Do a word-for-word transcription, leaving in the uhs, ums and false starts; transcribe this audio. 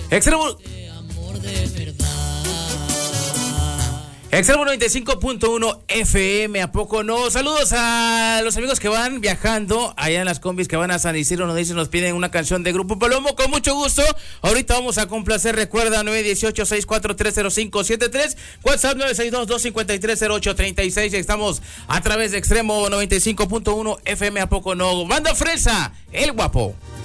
Extremo. Extremo noventa y cinco punto uno F M, ¿a poco no? Saludos a los amigos que van viajando allá en las combis que van a San Isidro, nos dicen, nos piden una canción de Grupo Palomo, con mucho gusto. Ahorita vamos a complacer, recuerda, nueve uno ocho, seis cuatro tres cero cinco siete tres, WhatsApp nueve seis dos, dos cinco tres, cero ocho tres seis, estamos a través de Extremo noventa y cinco punto uno F M, ¿a poco no? Banda Fresa, El Guapo.